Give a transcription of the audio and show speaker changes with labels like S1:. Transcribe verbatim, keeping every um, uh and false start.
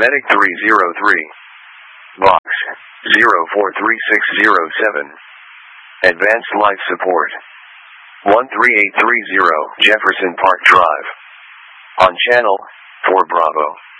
S1: Medic three zero three. Box zero four three six zero seven. Advanced Life Support. one three eight three zero Jefferson Park Drive. On channel four Bravo.